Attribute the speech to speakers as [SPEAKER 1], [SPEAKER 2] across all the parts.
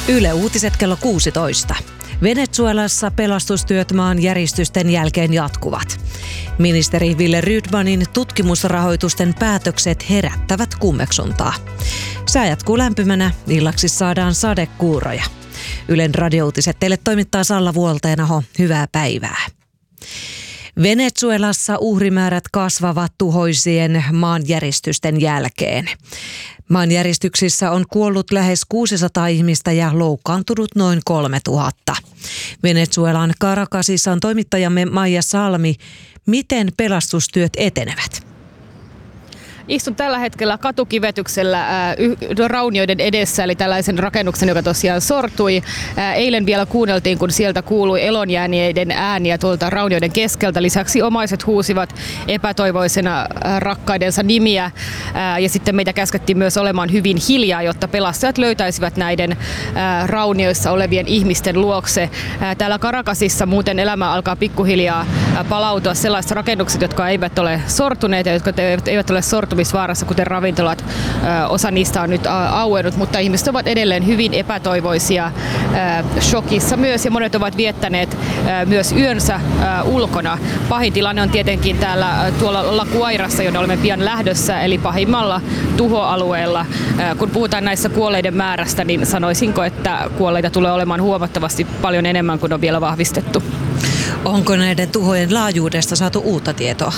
[SPEAKER 1] Yle Uutiset kello 16. Venezuelassa pelastustyöt maan järjestysten jälkeen jatkuvat. Ministeri Wille Rydmanin tutkimusrahoitusten päätökset herättävät kummeksuntaa. Sää jatkuu lämpimänä, illaksi saadaan sadekuuroja. Ylen radiouutiset teille toimittaa Salla Vuolteenaho. Hyvää päivää. Venezuelassa uhrimäärät kasvavat tuhoisien maanjäristysten jälkeen. Maanjäristyksissä on kuollut lähes 600 ihmistä ja loukkaantunut noin 3000. Venezuelan Caracasissa on toimittajamme Maija Salmi. Miten pelastustyöt etenevät?
[SPEAKER 2] Istun tällä hetkellä katukivetyksellä raunioiden edessä, eli tällaisen rakennuksen, joka tosiaan sortui. Eilen vielä kuunneltiin, kun sieltä kuului elonjääneiden ääniä tuolta raunioiden keskeltä. Lisäksi omaiset huusivat epätoivoisena rakkaidensa nimiä. Ja sitten meitä käskettiin myös olemaan hyvin hiljaa, jotta pelastajat löytäisivät näiden raunioissa olevien ihmisten luokse. Täällä Caracasissa muuten elämä alkaa pikkuhiljaa palautua sellaiset rakennukset, jotka eivät ole sortuneet ja jotka eivät ole sortuneet vaarassa, kuten ravintolat. Osa niistä on nyt auennut, mutta ihmiset ovat edelleen hyvin epätoivoisia, shokissa myös, ja monet ovat viettäneet myös yönsä ulkona. Pahin tilanne on tietenkin tuolla La Guairassa, jonne olemme pian lähdössä, eli pahimmalla tuhoalueella. Kun puhutaan näissä kuolleiden määrästä, niin sanoisinko, että kuolleita tulee olemaan huomattavasti paljon enemmän kuin on vielä vahvistettu.
[SPEAKER 1] Onko näiden tuhojen laajuudesta saatu uutta tietoa?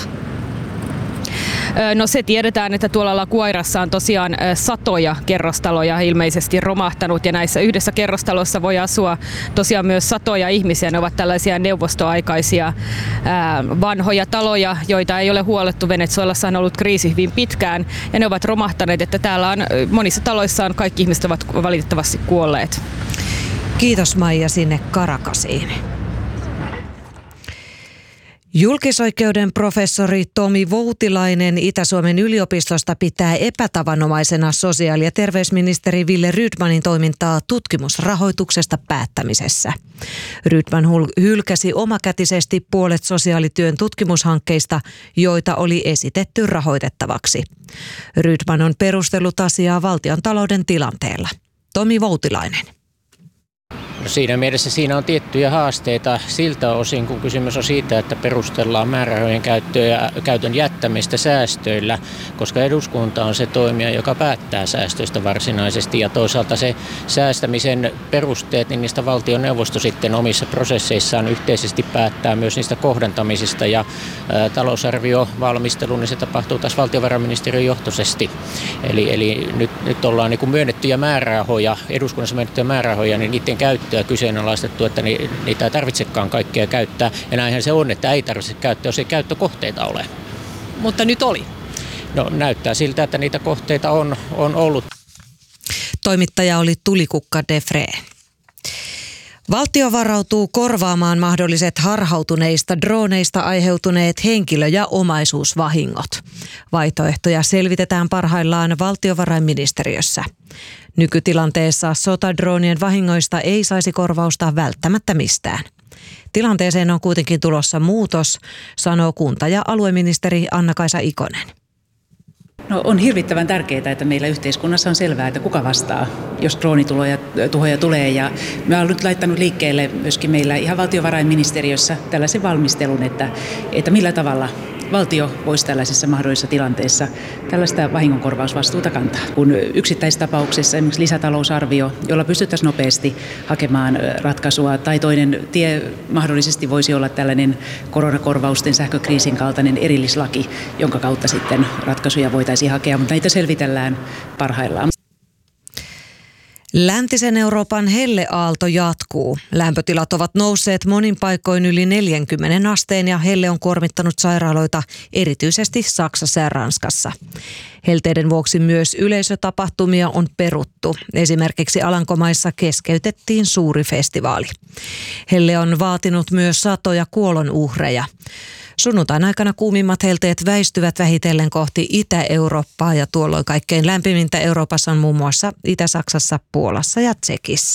[SPEAKER 2] No se tiedetään, että tuolla La Guairassa on tosiaan satoja kerrostaloja ilmeisesti romahtanut, ja näissä yhdessä kerrostalossa voi asua tosiaan myös satoja ihmisiä. Ne ovat tällaisia neuvostoaikaisia vanhoja taloja, joita ei ole huolettu. Venezuelassa on ollut kriisi hyvin pitkään ja ne ovat romahtaneet, että täällä on monissa taloissa kaikki ihmiset ovat valitettavasti kuolleet.
[SPEAKER 1] Kiitos Maija sinne Caracasiin. Julkisoikeuden professori Tomi Voutilainen Itä-Suomen yliopistosta pitää epätavanomaisena sosiaali- ja terveysministeri Wille Rydmanin toimintaa tutkimusrahoituksesta päättämisessä. Rydman hylkäsi omakätisesti puolet sosiaalityön tutkimushankkeista, joita oli esitetty rahoitettavaksi. Rydman on perustellut asiaa valtiontalouden tilanteella. Tomi Voutilainen.
[SPEAKER 3] No siinä mielessä siinä on tiettyjä haasteita siltä osin, kun kysymys on siitä, että perustellaan määrärahojen käytön jättämistä säästöillä, koska eduskunta on se toimija, joka päättää säästöistä varsinaisesti, ja toisaalta se säästämisen perusteet, niin niistä valtioneuvosto sitten omissa prosesseissaan yhteisesti päättää myös niistä kohdentamisista, ja talousarviovalmistelu, niin se tapahtuu taas valtiovarainministeriön johtoisesti. Eli nyt ollaan niin kuin myönnettyjä määrärahoja, eduskunnassa myönnettyjä määrärahoja, niin niiden käyttöä kyseenalaistettu, että niitä ei tarvitsekaan kaikkea käyttää. Ja näinhän se on, että ei tarvitse käyttää, jos ei käyttökohteita ole.
[SPEAKER 1] Mutta nyt oli.
[SPEAKER 3] No näyttää siltä, että niitä kohteita on ollut.
[SPEAKER 1] Toimittaja oli Tulikukka Defre. Valtio varautuu korvaamaan mahdolliset harhautuneista droneista aiheutuneet henkilö- ja omaisuusvahingot. Vaihtoehtoja selvitetään parhaillaan valtiovarainministeriössä. Nykytilanteessa sotadroonien vahingoista ei saisi korvausta välttämättä mistään. Tilanteeseen on kuitenkin tulossa muutos, sanoo kunta- ja alueministeri Anna-Kaisa Ikonen.
[SPEAKER 4] No, on hirvittävän tärkeää, että meillä yhteiskunnassa on selvää, että kuka vastaa, jos droonituhoja tulee. Ja me olen nyt laittanut liikkeelle myöskin meillä ihan valtiovarainministeriössä tällaisen valmistelun, että millä tavalla valtio voisi tällaisessa mahdollisessa tilanteessa tällaista vahingonkorvausvastuuta kantaa. Kun yksittäistapauksessa esimerkiksi lisätalousarvio, jolla pystyttäisiin nopeasti hakemaan ratkaisua, tai toinen tie mahdollisesti voisi olla tällainen koronakorvausten sähkökriisin kaltainen erillislaki, jonka kautta sitten ratkaisuja voitaisiin hakea, mutta näitä selvitellään parhaillaan.
[SPEAKER 1] Läntisen Euroopan helleaalto jatkuu. Lämpötilat ovat nousseet monin paikoin yli 40 asteen ja helle on kuormittanut sairaaloita erityisesti Saksassa ja Ranskassa. Helteiden vuoksi myös yleisötapahtumia on peruttu. Esimerkiksi Alankomaissa keskeytettiin suuri festivaali. Helle on vaatinut myös satoja kuolonuhreja. Sunnuntain aikana kuumimmat helteet väistyvät vähitellen kohti Itä-Eurooppaa ja tuolloin kaikkein lämpimintä Euroopassa on muun muassa Itä-Saksassa, Puolassa ja Tsekissä.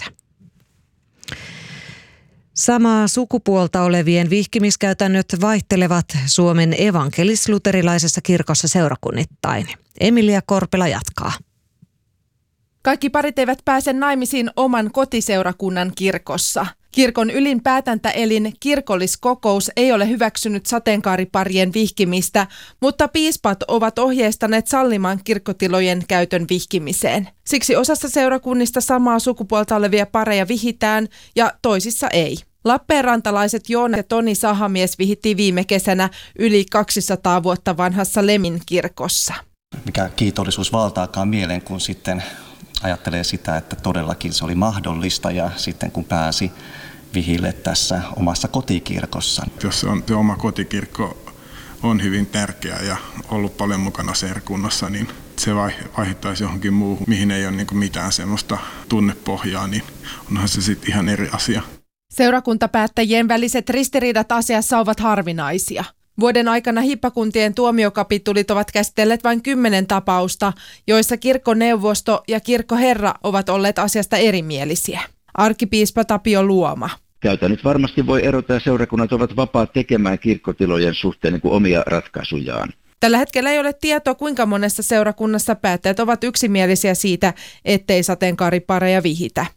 [SPEAKER 1] Samaa sukupuolta olevien vihkimiskäytännöt vaihtelevat Suomen evankelis-luterilaisessa kirkossa seurakunnittain. Emilia Korpela jatkaa.
[SPEAKER 5] Kaikki parit eivät pääse naimisiin oman kotiseurakunnan kirkossa. Kirkon ylin päätäntäelin kirkolliskokous ei ole hyväksynyt sateenkaariparien vihkimistä, mutta piispat ovat ohjeistaneet sallimaan kirkkotilojen käytön vihkimiseen. Siksi osassa seurakunnista samaa sukupuolta olevia pareja vihitään ja toisissa ei. Lappeenrantalaiset Joona ja Toni Sahamies vihittiin viime kesänä yli 200 vuotta vanhassa Lemin kirkossa.
[SPEAKER 6] Mikä kiitollisuus valtaakaan mieleen, kun sitten ajattelee sitä, että todellakin se oli mahdollista ja sitten kun pääsi vihille tässä omassa kotikirkossa.
[SPEAKER 7] Jos se oma kotikirkko on hyvin tärkeä ja ollut paljon mukana seurakunnassa, niin se vaihdettaisi johonkin muuhun, mihin ei ole mitään semmoista tunnepohjaa, niin onhan se sitten ihan eri asia.
[SPEAKER 5] Seurakuntapäättäjien väliset ristiriidat asiassa ovat harvinaisia. Vuoden aikana hiippakuntien tuomiokapitulit ovat käsitelleet vain 10 tapausta, joissa kirkkoneuvosto ja kirkkoherra ovat olleet asiasta erimielisiä. Arkkipiispa Tapio Luoma.
[SPEAKER 8] Käytännöt varmasti voi erota ja seurakunnat ovat vapaat tekemään kirkkotilojen suhteen omia ratkaisujaan.
[SPEAKER 5] Tällä hetkellä ei ole tietoa, kuinka monessa seurakunnassa päättäjät ovat yksimielisiä siitä, ettei sateenkaaripareja vihitä.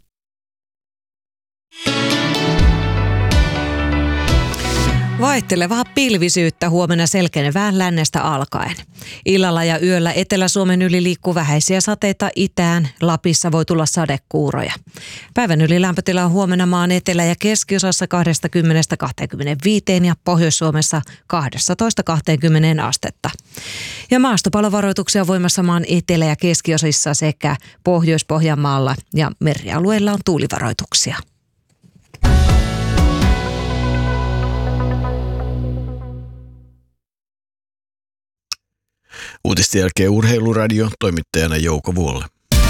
[SPEAKER 1] Vaihtelevaa pilvisyyttä huomenna selkenevään lännestä alkaen. Illalla ja yöllä Etelä-Suomen yli liikkuu vähäisiä sateita itään. Lapissa voi tulla sadekuuroja. Päivän yli lämpötila on huomenna maan etelä- ja keskiosassa 20–25 ja Pohjois-Suomessa 12–20 astetta. Ja maastopallovaroituksia voimassa maan etelä- ja keskiosissa sekä Pohjois-Pohjanmaalla ja merialueilla on tuulivaroituksia.
[SPEAKER 9] Uutisten jälkeen Urheiluradio, toimittajana Jouko Vuolle.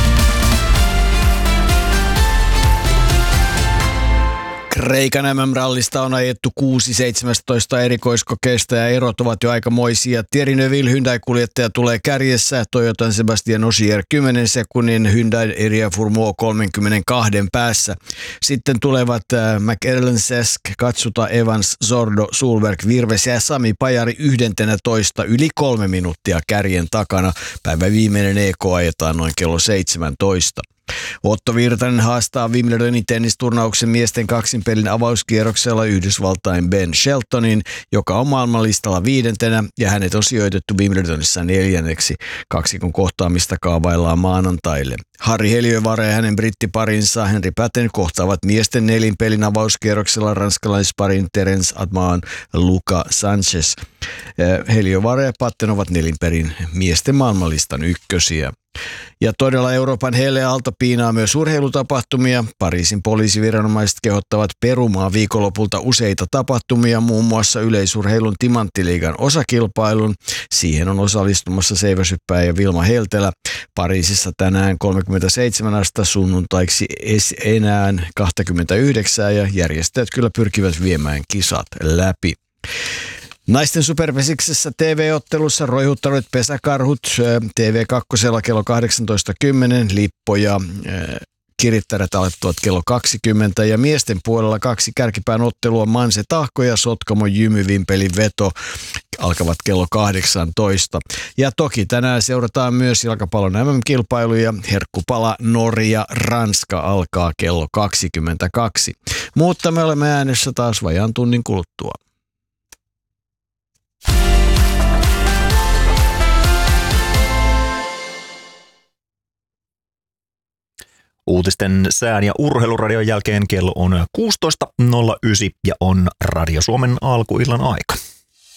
[SPEAKER 9] Kreikan MM-rallista on ajettu 6-17 erikoiskokeista ja erot ovat jo aikamoisia. Thierry Neuville Hyundai-kuljettaja tulee kärjessä, Toyotan Sebastian Ogier 10 sekunnin, Hyundai Eria Furmo 32 päässä. Sitten tulevat McEllen Sesk, Katsuta, Evans, Zordo, Sulberg, Virves ja Sami Pajari 11 yli 3 minuuttia kärjen takana. Päivän viimeinen EK ajetaan noin kello 17. Otto Virtanen haastaa Wimbledonin tennisturnauksen miesten kaksinpelin avauskierroksella Yhdysvaltain Ben Sheltonin, joka on maailmanlistalla 5. ja hänet on sijoitettu Wimbledonissa 4. Kaksikon kohtaamista kaavaillaan maanantaille. Harri Heliövaara ja hänen brittiparinsa Henri Patten kohtaavat miesten nelinpelin avauskierroksella ranskalaisparin Terence Adman Luca Sanchez. Heliövaara ja Patten ovat nelinpelin miesten maailmanlistan ykkösiä. Ja todella Euroopan helleaalto piinaa myös urheilutapahtumia. Pariisin poliisiviranomaiset kehottavat perumaan viikonlopulta useita tapahtumia, muun muassa yleisurheilun Timanttiliigan osakilpailun. Siihen on osallistumassa seiväsyppääjä Vilma Heltelä. Pariisissa tänään 37 astetta, sunnuntaiksi enää 29 ja järjestäjät kyllä pyrkivät viemään kisat läpi. Naisten superpesiksessä TV-ottelussa roihuttaneet pesäkarhut TV2 kello 18.10, Lippo ja Kirittäjät aloittavat kello 20 ja miesten puolella 2 kärkipään ottelua Manse Tahko ja Sotkamo Jymy Vimpelin veto alkavat kello 18. Ja toki tänään seurataan myös jalkapallon MM-kilpailuja. Herkkupala Norja Ranska alkaa kello 22. Mutta me olemme äänessä taas vajaan tunnin kuluttua.
[SPEAKER 10] Uutisten, sään ja urheiluradion jälkeen kello on 16.09 ja on Radio Suomen alkuillan aika.